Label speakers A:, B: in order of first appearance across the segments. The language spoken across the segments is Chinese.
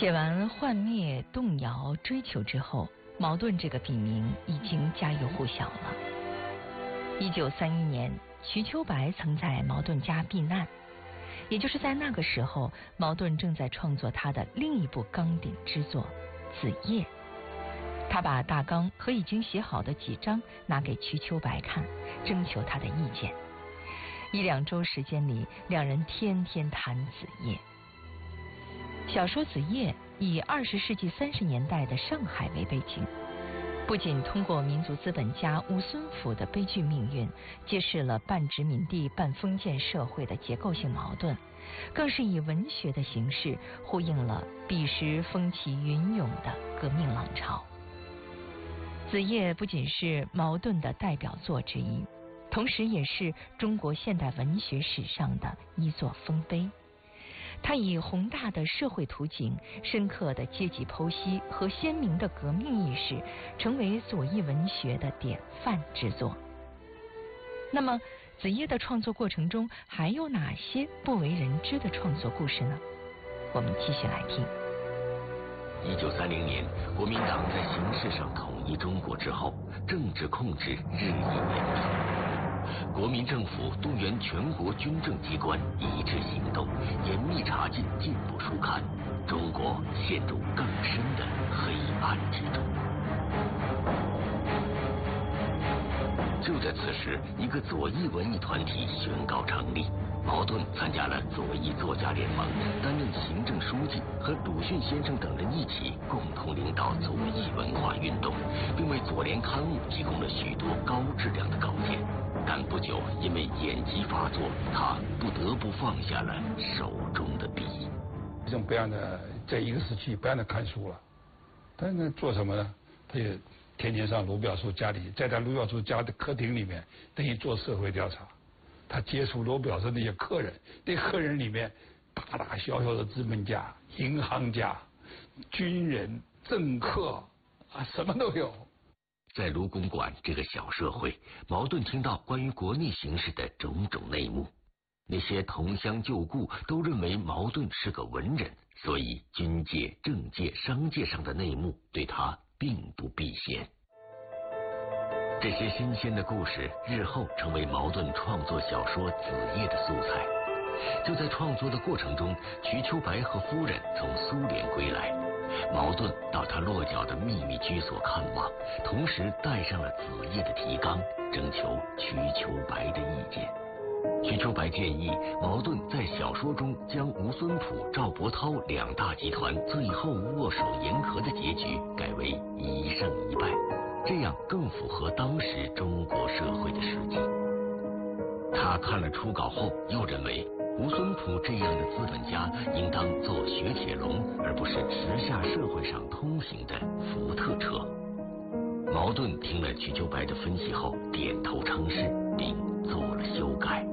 A: 写完幻灭、动摇、追求之后，茅盾这个笔名已经家喻户晓了。1931年，瞿秋白曾在茅盾家避难，也就是在那个时候，茅盾正在创作他的另一部纲鼎之作《子夜》。他把大纲和已经写好的几章拿给瞿秋白看，征求他的意见。1-2周时间里，两人天天谈子夜。小说《子夜》以20世纪30年代的上海为背景，不仅通过民族资本家吴孙甫的悲剧命运，揭示了半殖民地半封建社会的结构性矛盾，更是以文学的形式呼应了彼时风起云涌的革命浪潮。《子夜》不仅是茅盾的代表作之一，同时也是中国现代文学史上的一座丰碑。它以宏大的社会图景、深刻的阶级剖析和鲜明的革命意识，成为左翼文学的典范之作。那么，子夜的创作过程中还有哪些不为人知的创作故事呢？我们继续来听。
B: 1930年，国民党在形式上统一中国之后，政治控制日益严重。国民政府动员全国军政机关一致行动，严密查禁进步书刊，中国陷入更深的黑暗之中。就在此时，一个左翼文艺团体宣告成立。茅盾参加了左翼作家联盟，担任行政书记，和鲁迅先生等人一起共同领导左翼文化运动，并为左联刊物提供了许多高质量的稿件。但不久因为眼疾发作，他不得不放下了手中的笔。
C: 这种不让他在一个时期不让他看书了，但是做什么呢？他也天天上卢表叔家里，在他卢表叔家的客厅里面，等于做社会调查。他接触卢表叔那些客人，那客人里面大大小小的资本家、银行家、军人、政客啊，什么都有。
B: 在卢公馆这个小社会，茅盾听到关于国内形势的种种内幕。那些同乡旧故都认为茅盾是个文人，所以军界、政界、商界上的内幕对他并不避嫌。这些新鲜的故事日后成为茅盾创作小说《子夜》的素材。就在创作的过程中，瞿秋白和夫人从苏联归来，茅盾到他落脚的秘密居所看望，同时带上了《子夜》的提纲，征求瞿秋白的意见。瞿秋白建议茅盾在小说中将吴孙甫、赵伯韬两大集团最后握手言和的结局改为1胜1败，这样更符合当时中国社会的实际。他看了初稿后，又认为吴孙甫这样的资本家应当做雪铁龙，而不是时下社会上通行的福特车。茅盾听了瞿秋白的分析后，点头称是，并做了修改。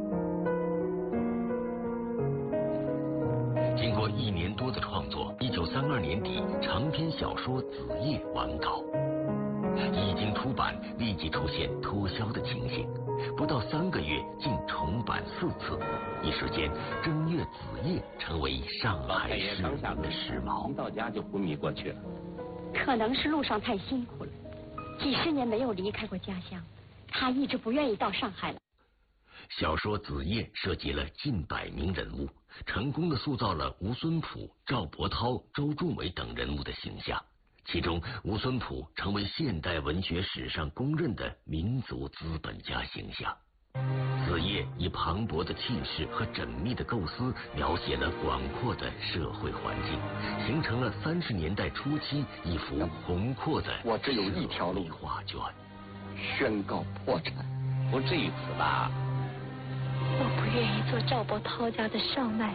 B: 经过1年多的创作，1932年底，长篇小说《子夜》完稿。一经出版，立即出现脱销的情形，不到3个月竟重版4次，一时间《正月子夜》成为上海市民的时髦。
D: 一到家就昏迷过去了，
E: 可能是路上太辛苦了，几十年没有离开过家乡，他一直不愿意到上海了。
B: 小说《子夜》涉及了近100名人物，成功的塑造了吴孙甫、赵伯韬、周仲伟等人物的形象。其中，吴孙甫成为现代文学史上公认的民族资本家形象。子夜以磅礴的气势和缜密的构思，描写了广阔的社会环境，形成了30年代初期一幅宏阔的
D: 我只有一条路
B: 画卷，
D: 宣告破产。不至于此吧？
E: 我不愿意做赵伯韬家的少奶。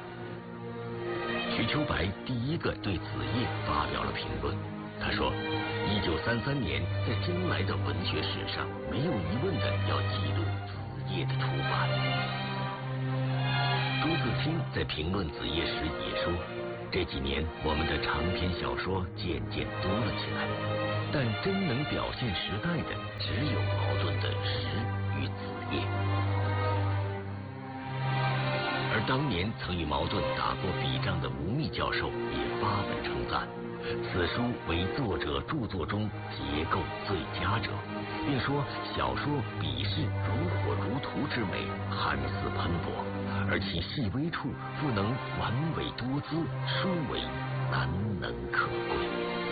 B: 瞿秋白第一个对子夜发表了评论，他说：1933年在将来的文学史上，没有疑问的要记录子夜的出版。朱自清在评论子夜时也说，这几年我们的长篇小说渐渐多了起来，但真能表现时代的只有茅盾的诗与子夜。而当年曾与茅盾打过笔仗的吴宓教授也发文赞，此书为作者著作中结构最佳者，并说小说笔势如火如荼之美，涵思喷薄，而其细微处复能完伟多姿，殊为难能可贵。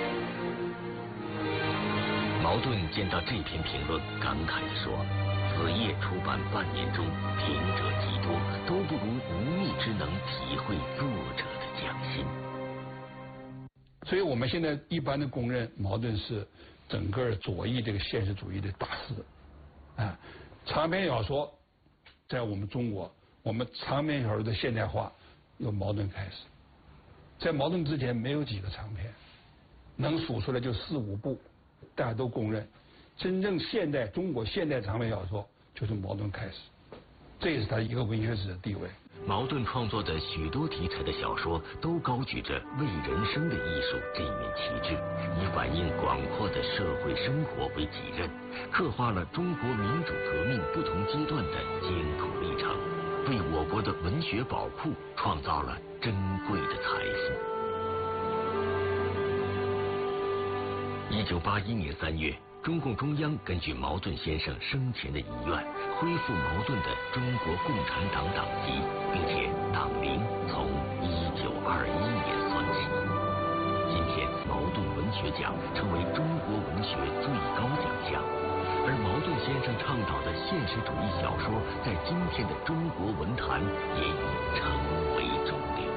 B: 茅盾见到这篇评论，感慨地说：“子夜出版半年中，评者极多，都不如无逆之能体会作者的匠心。”
C: 所以我们现在一般的公认，茅盾是整个左翼这个现实主义的大师。啊，长篇小说在我们中国，我们长篇小说的现代化由茅盾开始。在茅盾之前没有几个长篇，能数出来就4、5部，大家都公认。真正中国现代长篇小说就是茅盾开始，这也是他一个文学史的地位。
B: 茅盾创作的许多题材的小说都高举着为人生的艺术这一面旗帜，以反映广阔的社会生活为己任，刻画了中国民主革命不同阶段的艰苦历程，为我国的文学宝库创造了珍贵的财富。1981年3月，中共中央根据茅盾先生生前的遗愿，恢复茅盾的中国共产党党籍，并且党龄从1921年算起。今天，茅盾文学奖成为中国文学最高奖项，而茅盾先生倡导的现实主义小说，在今天的中国文坛也已成为主流。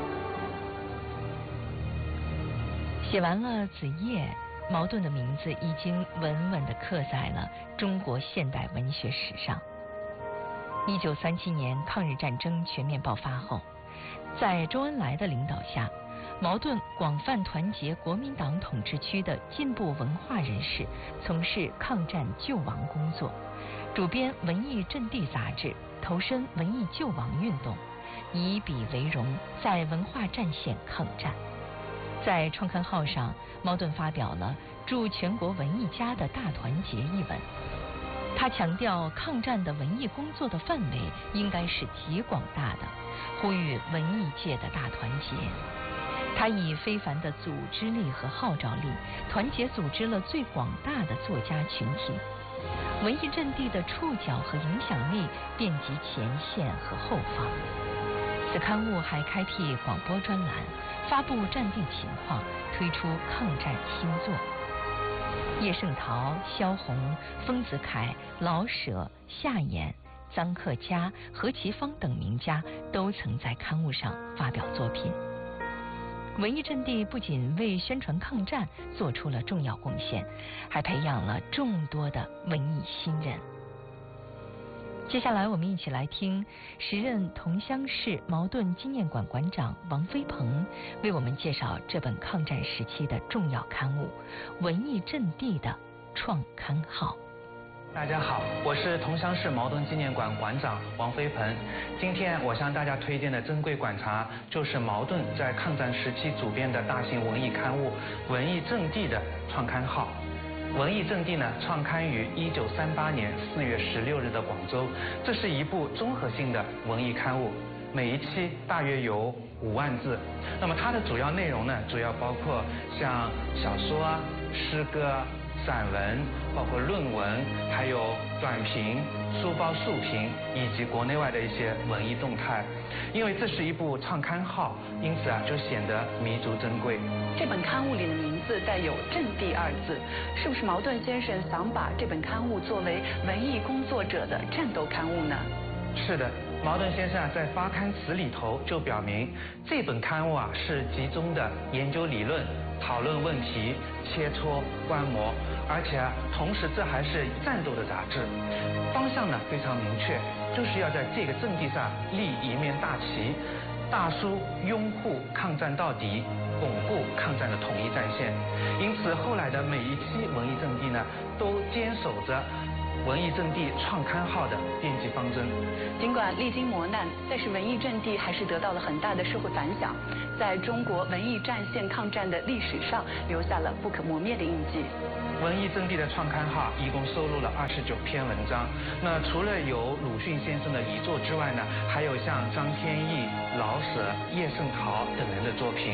A: 写完了子夜，茅盾的名字已经稳稳地刻在了中国现代文学史上。1937年抗日战争全面爆发后，在周恩来的领导下，茅盾广泛团结国民党统治区的进步文化人士，从事抗战救亡工作，主编《文艺阵地》杂志，投身文艺救亡运动，以笔为荣，在文化战线抗战。在创刊号上，茅盾发表了祝全国文艺家的大团结一文。他强调抗战的文艺工作的范围应该是极广大的，呼吁文艺界的大团结。他以非凡的组织力和号召力，团结组织了最广大的作家群体。文艺阵地的触角和影响力遍及前线和后方。此刊物还开辟广播专栏，发布战地情况，推出抗战新作。叶圣陶、萧红、丰子恺、老舍、夏衍、臧克家、何其芳等名家都曾在刊物上发表作品。文艺阵地不仅为宣传抗战做出了重要贡献，还培养了众多的文艺新人。接下来我们一起来听时任桐乡市茅盾纪念馆馆长王飞鹏为我们介绍这本抗战时期的重要刊物《文艺阵地》的创刊号。
F: 大家好，我是桐乡市茅盾纪念馆馆长王飞鹏。今天我向大家推荐的珍贵馆藏，就是茅盾在抗战时期主编的大型文艺刊物《文艺阵地》的创刊号。文艺阵地呢，创刊于1938年4月16日的广州。这是一部综合性的文艺刊物，每一期大约有5万字。那么它的主要内容呢，主要包括像小说啊、诗歌啊、散文，包括论文，还有短评、书报速评，以及国内外的一些文艺动态。因为这是一部创刊号，因此就显得弥足珍贵。
G: 这本刊物里的名字带有“阵地”2字，是不是茅盾先生想把这本刊物作为文艺工作者的战斗刊物呢？
F: 是的，茅盾先生在发刊词里头就表明，这本刊物是集中的研究理论、讨论问题、切磋观摩，而且同时这还是战斗的杂志，方向呢非常明确，就是要在这个阵地上立一面大旗，大书拥护抗战到底，巩固抗战的统一战线。因此后来的每一期文艺阵地呢，都坚守着文艺阵地创刊号的编辑方针。
G: 尽管历经磨难，但是文艺阵地还是得到了很大的社会反响，在中国文艺战线抗战的历史上留下了不可磨灭的印记。
F: 文艺阵地的创刊号一共收录了29篇文章。那除了有鲁迅先生的遗作之外呢，还有像张天翼、老舍、叶圣陶等人的作品。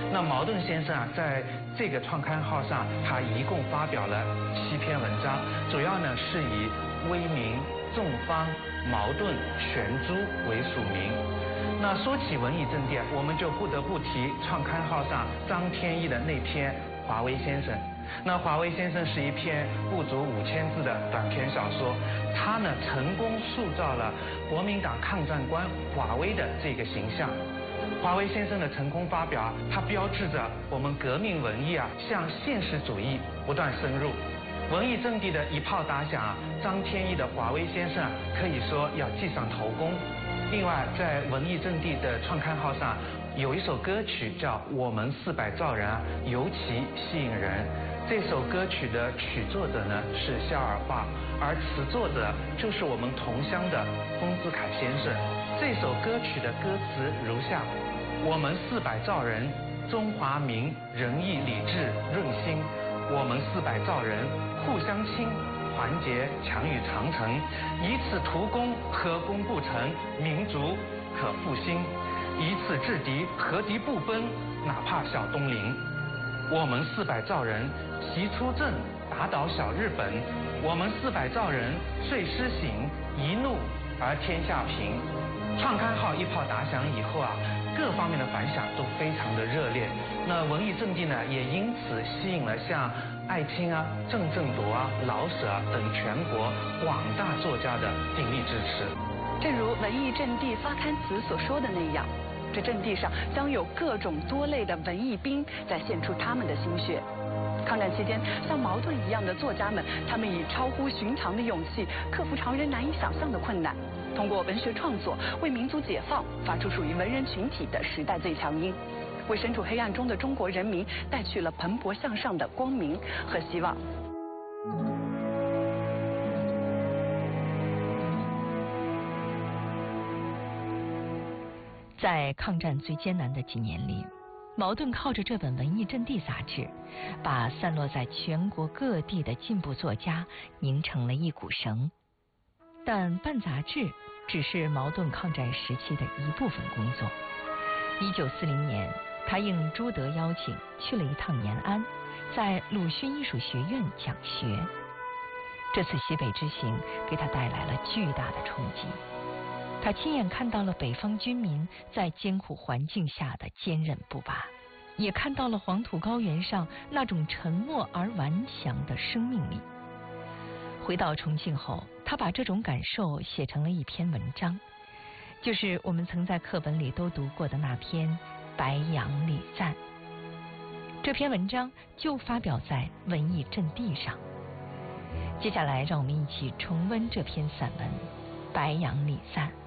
F: 那茅盾先生啊，在这个创刊号上，他一共发表了7篇文章，主要呢是以威明、众方、茅盾、全朱为署名。那说起文艺正地，我们就不得不提创刊号上张天翼的那篇《华威先生》。那《华威先生》是一篇不足5000字的短篇小说，他呢成功塑造了国民党抗战官华威的这个形象。华威先生的成功发表，它标志着我们革命文艺啊向现实主义不断深入。文艺阵地的一炮打响，张天翼的《华威先生》可以说要记上头功。另外，在文艺阵地的创刊号上，有一首歌曲叫《我们400兆人》，尤其吸引人。这首歌曲的曲作者呢是肖尔化，而词作者就是我们同乡的丰子恺先生。这首歌曲的歌词如下：我们400兆人，中华民，仁义礼智润心。我们400兆人，互相亲，团结强于长城。以此图功，何功不成？民族可复兴。以此制敌，何敌不奔？哪怕小东陵。我们400兆人，习出政，打倒小日本。我们400兆人，遂施行，一怒而天下平。创刊号一炮打响以后啊，各方面的反响都非常的热烈。那文艺阵地呢，也因此吸引了像艾青啊、郑振铎啊、老舍啊等全国广大作家的鼎力支持。
G: 正如文艺阵地发刊词所说的那样，这阵地上将有各种多类的文艺兵在献出他们的心血。抗战期间，像茅盾一样的作家们，他们以超乎寻常的勇气，克服常人难以想象的困难，通过文学创作为民族解放发出属于文人群体的时代最强音，为身处黑暗中的中国人民带去了蓬勃向上的光明和希望。
A: 在抗战最艰难的几年里，茅盾靠着这本文艺阵地杂志，把散落在全国各地的进步作家拧成了一股绳。但办杂志只是茅盾抗战时期的一部分工作。1940年，他应朱德邀请去了一趟延安，在鲁迅艺术学院讲学。这次西北之行给他带来了巨大的冲击。他亲眼看到了北方军民在艰苦环境下的坚韧不拔，也看到了黄土高原上那种沉默而顽强的生命力。回到重庆后，他把这种感受写成了一篇文章，就是我们曾在课本里都读过的那篇《白杨礼赞》。这篇文章就发表在文艺阵地上。接下来，让我们一起重温这篇散文《白杨礼赞》。